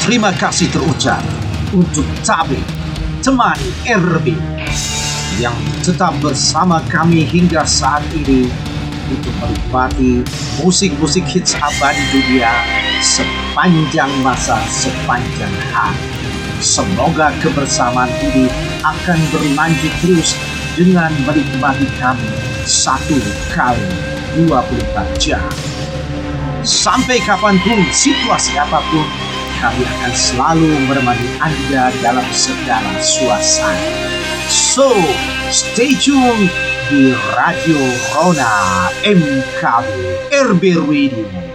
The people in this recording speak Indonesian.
Terima kasih terucap untuk Tabe, teman RB, yang tetap bersama kami hingga saat ini untuk menikmati musik-musik hits abadi dunia sepanjang masa, sepanjang hari. Semoga kebersamaan ini akan berlanjut terus dengan menikmati kami 1x24 jam. Sampai kapanpun, situasi apapun, kami akan selalu menemani Anda dalam segala suasana. So, stay tune di Radio Rona MKB RB Radio.